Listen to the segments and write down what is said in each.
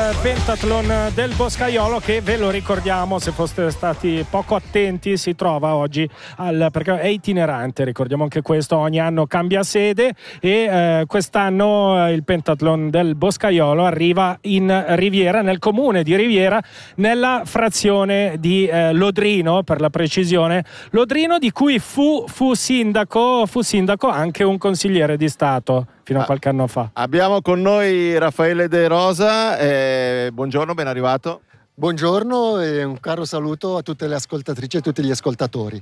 pentathlon del Boscaiolo, che ve lo ricordiamo, se foste stati poco attenti, si trova oggi perché è itinerante, ricordiamo anche questo, ogni anno cambia sede e quest'anno il pentathlon del Boscaiolo arriva in Riviera, nel comune di Riviera, nella frazione di Lodrino, per la precisione. Lodrino, di cui fu sindaco anche un consigliere di Stato fino a qualche anno fa. Abbiamo con noi Raffaele De Rosa, buongiorno, ben arrivato. Buongiorno e un caro saluto a tutte le ascoltatrici e a tutti gli ascoltatori.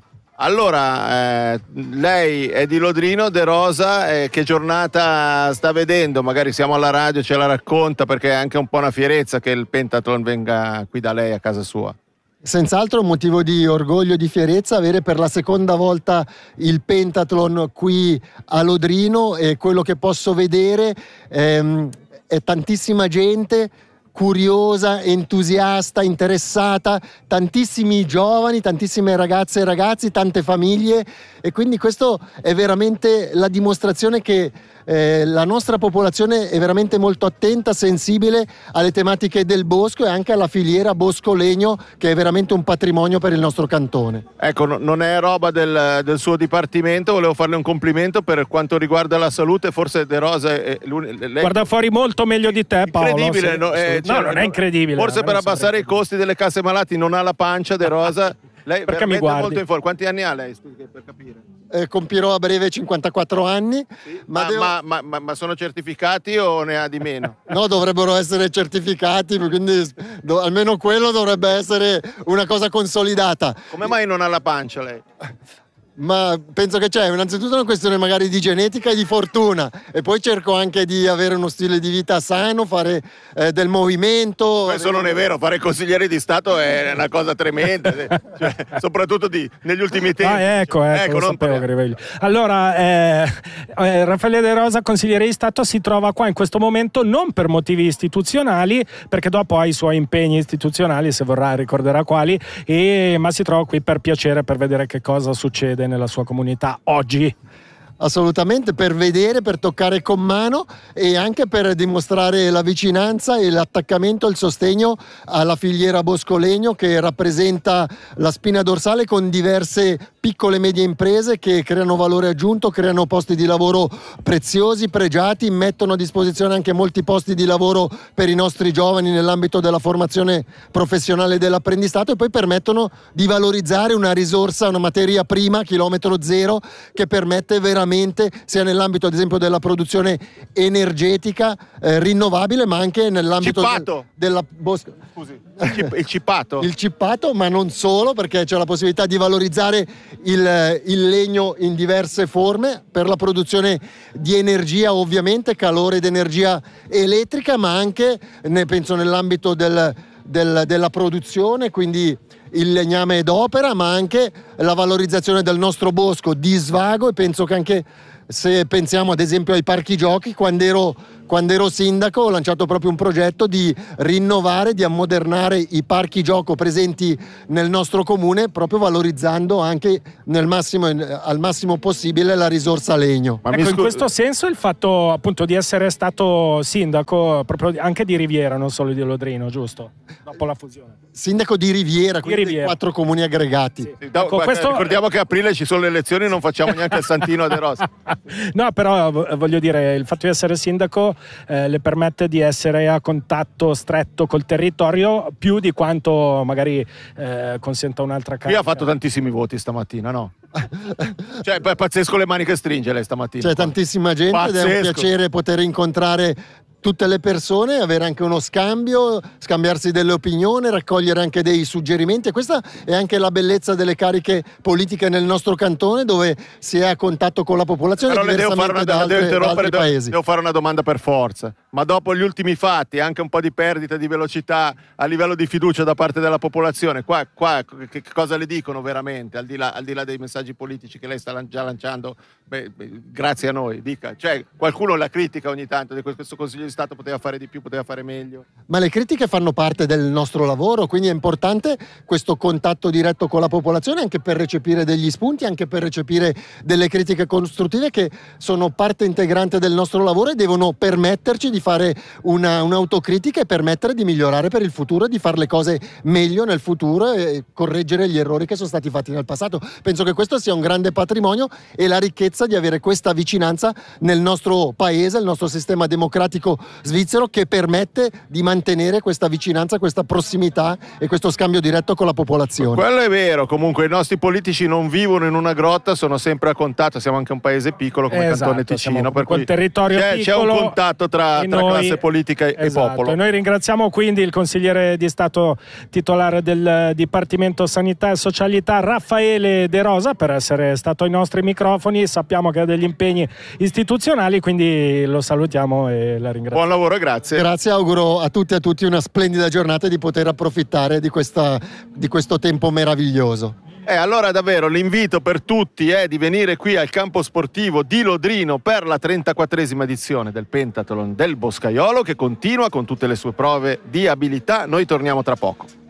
Allora, lei è di Lodrino, De Rosa, che giornata sta vedendo? Magari siamo alla radio, ce la racconta, perché è anche un po' una fierezza che il pentathlon venga qui da lei a casa sua. Senz'altro un motivo di orgoglio e di fierezza avere per la seconda volta il pentathlon qui a Lodrino, e quello che posso vedere è tantissima gente curiosa, entusiasta, interessata, tantissimi giovani, tantissime ragazze e ragazzi, tante famiglie, e quindi questo è veramente la dimostrazione che la nostra popolazione è veramente molto attenta, sensibile alle tematiche del bosco e anche alla filiera bosco-legno, che è veramente un patrimonio per il nostro cantone. Ecco, non è roba del suo dipartimento, volevo farle un complimento per quanto riguarda la salute. Forse De Rosa lei... Guarda fuori molto meglio di te, Paolo. Incredibile, no, non è incredibile. Forse per abbassare i costi delle casse malati non ha la pancia, De Rosa. Lei perché mi guardi? Molto in forma. Quanti anni ha lei, per capire? Compirò a breve 54 anni. Sì? Ma sono certificati o ne ha di meno? No, dovrebbero essere certificati, quindi almeno quello dovrebbe essere una cosa consolidata. Come mai non ha la pancia lei? Ma penso che c'è innanzitutto una questione magari di genetica e di fortuna, e poi cerco anche di avere uno stile di vita sano, fare del movimento. Questo non è vero, fare consigliere di Stato è una cosa tremenda, cioè, soprattutto negli ultimi tempi. Ecco, non sapevo che rivegli. Allora, Raffaele De Rosa, consigliere di Stato, si trova qua in questo momento non per motivi istituzionali, perché dopo ha i suoi impegni istituzionali, se vorrà ricorderà quali, ma si trova qui per piacere, per vedere che cosa succede nella sua comunità oggi. Assolutamente, per vedere, per toccare con mano e anche per dimostrare la vicinanza e l'attaccamento e il sostegno alla filiera bosco-legno, che rappresenta la spina dorsale, con diverse piccole e medie imprese che creano valore aggiunto, creano posti di lavoro preziosi, pregiati, mettono a disposizione anche molti posti di lavoro per i nostri giovani nell'ambito della formazione professionale e dell'apprendistato, e poi permettono di valorizzare una risorsa, una materia prima, chilometro zero, che permette veramente, sia nell'ambito ad esempio della produzione energetica rinnovabile, ma anche nell'ambito della bosca. Scusi, il cippato? Il cippato, ma non solo, perché c'è la possibilità di valorizzare il legno in diverse forme per la produzione di energia, ovviamente calore ed energia elettrica, ma anche penso nell'ambito della produzione, quindi il legname d'opera, ma anche la valorizzazione del nostro bosco di svago. E penso che anche, se pensiamo ad esempio ai parchi giochi, quando ero sindaco ho lanciato proprio un progetto di rinnovare, di ammodernare i parchi gioco presenti nel nostro comune, proprio valorizzando anche al massimo possibile la risorsa legno. Ecco, in questo senso il fatto appunto di essere stato sindaco proprio anche di Riviera, non solo di Lodrino, giusto? Dopo la fusione. Sindaco di Riviera, quindi dei 4 comuni aggregati. Sì. Ecco, ricordiamo che a aprile ci sono le elezioni, non facciamo neanche il santino a De Rosa. No, però voglio dire, il fatto di essere sindaco le permette di essere a contatto stretto col territorio più di quanto magari consenta un'altra carica. Qui ha fatto tantissimi voti stamattina, no? Cioè, è pazzesco le mani che stringe lei stamattina. C'è tantissima gente. Pazzesco. Ed è un piacere poter incontrare tutte le persone, avere anche uno scambio, scambiarsi delle opinioni, raccogliere anche dei suggerimenti, e questa è anche la bellezza delle cariche politiche nel nostro cantone, dove si è a contatto con la popolazione. Però le devo altri paesi. Devo fare una domanda per forza, ma dopo gli ultimi fatti, anche un po' di perdita di velocità a livello di fiducia da parte della popolazione, qua che cosa le dicono veramente, al di là dei messaggi politici che lei sta già lanciando? Grazie a noi, dica. Cioè, qualcuno la critica ogni tanto di questo Consiglio di Stato poteva fare di più, poteva fare meglio. Ma le critiche fanno parte del nostro lavoro, quindi è importante questo contatto diretto con la popolazione anche per recepire degli spunti, anche per recepire delle critiche costruttive che sono parte integrante del nostro lavoro e devono permetterci di fare un'autocritica e permettere di migliorare per il futuro e di fare le cose meglio nel futuro e correggere gli errori che sono stati fatti nel passato. Penso che questo sia un grande patrimonio e la ricchezza di avere questa vicinanza nel nostro paese, il nostro sistema democratico svizzero, che permette di mantenere questa vicinanza, questa prossimità e questo scambio diretto con la popolazione. Quello è vero, comunque i nostri politici non vivono in una grotta, sono sempre a contatto, siamo anche un paese piccolo come Cantone Ticino, per cui territorio c'è un contatto tra classe politica e popolo. E noi ringraziamo quindi il consigliere di Stato titolare del Dipartimento Sanità e Socialità, Raffaele De Rosa, per essere stato ai nostri microfoni. Sappiamo che ha degli impegni istituzionali, quindi lo salutiamo e la ringraziamo. Buon lavoro e grazie. Grazie, auguro a tutti e a tutti una splendida giornata e di poter approfittare di questo tempo meraviglioso. Allora davvero l'invito per tutti è di venire qui al campo sportivo di Lodrino per la 34esima edizione del Pentathlon del Boscaiolo, che continua con tutte le sue prove di abilità. Noi torniamo tra poco.